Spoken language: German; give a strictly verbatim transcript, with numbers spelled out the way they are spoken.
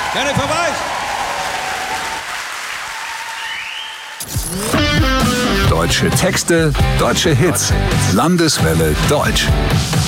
Gerne vorbei! Deutsche Texte, deutsche Hits. Landeswelle Deutsch.